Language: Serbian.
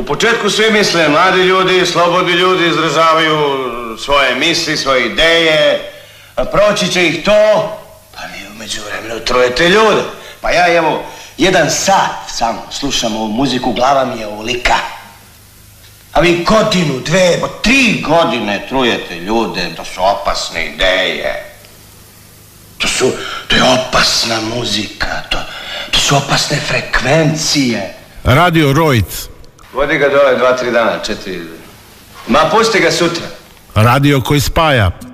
početku svi misle, mladi ljudi, slobodni ljudi izražavaju svoje misli, svoje ideje, a proći će ih to, pa vi u međuvremenu trujete ljude. Pa ja evo, 1 sat samo slušam ovu muziku, glava mi je ovolika. A vi 1, 2, 3 godine trujete ljude, to su opasne ideje. To je opasna muzika, to su opasne frekvencije. Radio Rojc. Vodi ga dole 2-3 dana, 4. Ma pusti ga sutra. Radio koji spaja.